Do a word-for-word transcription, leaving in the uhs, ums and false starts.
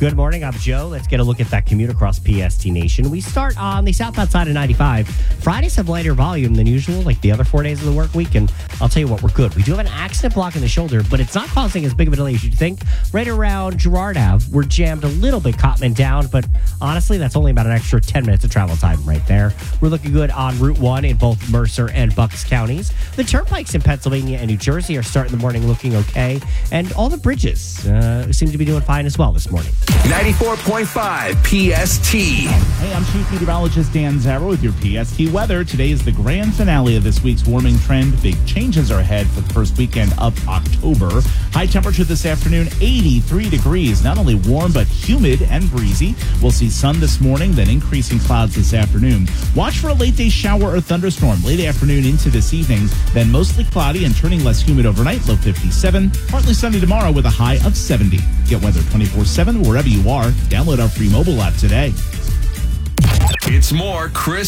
Good morning, I'm Joe. Let's get a look at that commute across P S T Nation. We start on the southbound side of ninety-five. Fridays have lighter volume than usual, like the other four days of the work week, and I'll tell you what, we're good. We do have an accident blocking the shoulder, but it's not causing as big of a delay as you'd think. Right around Girard Ave, we're jammed a little bit, Cotman down, but honestly, that's only about an extra ten minutes of travel time right there. We're looking good on Route one in both Mercer and Bucks counties. The turnpikes in Pennsylvania and New Jersey are starting the morning looking okay, and all the bridges uh, seem to be doing fine as well this morning. ninety-four point five P S T. Hey, I'm Chief Meteorologist Dan Zarrow with your P S T weather. Today is the grand finale of this week's warming trend. Big changes are ahead for the first weekend of October. High temperature this afternoon, eighty-three degrees. Not only warm, but humid and breezy. We'll see sun this morning, then increasing clouds this afternoon. Watch for a late day shower or thunderstorm late afternoon into this evening, then mostly cloudy and turning less humid overnight, low fifty-seven. Partly sunny tomorrow with a high of seventy. Get weather twenty-four seven wherever you are. Download our free mobile app today. It's more Chris